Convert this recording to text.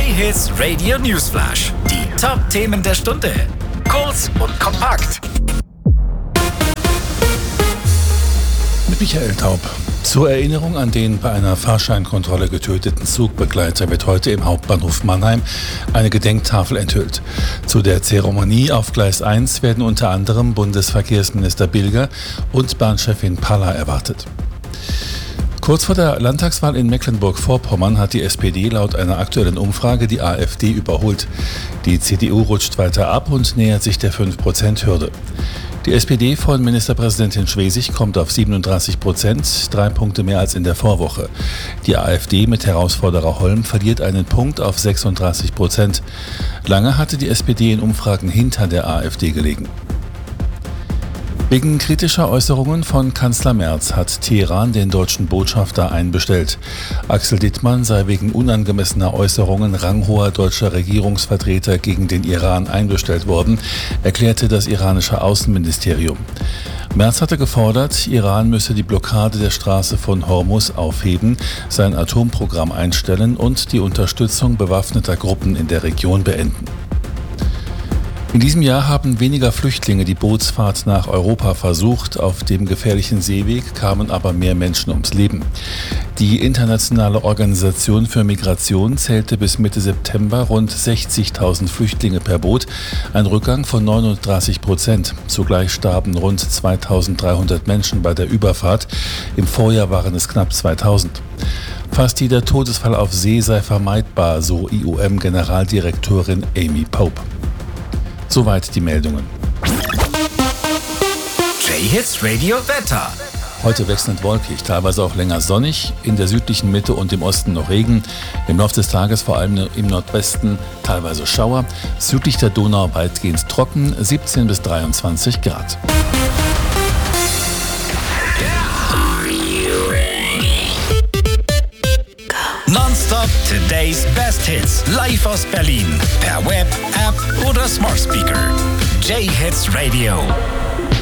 J-Hits Radio Newsflash. Die Top-Themen der Stunde. Kurz und kompakt. Mit Michael Taub. Zur Erinnerung an den bei einer Fahrscheinkontrolle getöteten Zugbegleiter wird heute im Hauptbahnhof Mannheim eine Gedenktafel enthüllt. Zu der Zeremonie auf Gleis 1 werden unter anderem Bundesverkehrsminister Bilger und Bahnchefin Palla erwartet. Kurz vor der Landtagswahl in Mecklenburg-Vorpommern hat die SPD laut einer aktuellen Umfrage die AfD überholt. Die CDU rutscht weiter ab und nähert sich der 5%-Hürde. Die SPD von Ministerpräsidentin Schwesig kommt auf 37%, 3 Punkte mehr als in der Vorwoche. Die AfD mit Herausforderer Holm verliert einen Punkt auf 36%. Lange hatte die SPD in Umfragen hinter der AfD gelegen. Wegen kritischer Äußerungen von Kanzler Merz hat Teheran den deutschen Botschafter einbestellt. Axel Dittmann sei wegen unangemessener Äußerungen ranghoher deutscher Regierungsvertreter gegen den Iran einbestellt worden, erklärte das iranische Außenministerium. Merz hatte gefordert, Iran müsse die Blockade der Straße von Hormuz aufheben, sein Atomprogramm einstellen und die Unterstützung bewaffneter Gruppen in der Region beenden. In diesem Jahr haben weniger Flüchtlinge die Bootsfahrt nach Europa versucht. Auf dem gefährlichen Seeweg kamen aber mehr Menschen ums Leben. Die Internationale Organisation für Migration zählte bis Mitte September rund 60.000 Flüchtlinge per Boot, ein Rückgang von 39%. Zugleich starben rund 2.300 Menschen bei der Überfahrt. Im Vorjahr waren es knapp 2.000. Fast jeder Todesfall auf See sei vermeidbar, so IOM-Generaldirektorin Amy Pope. Soweit die Meldungen. J-Hits Radio Wetter. Heute wechselnd wolkig, teilweise auch länger sonnig, in der südlichen Mitte und im Osten noch Regen, im Laufe des Tages vor allem im Nordwesten teilweise Schauer, südlich der Donau weitgehend trocken, 17 bis 23 Grad. Nonstop Today's Best Hits. Live aus Berlin. Per Web, App oder Smart Speaker. J-Hits Radio.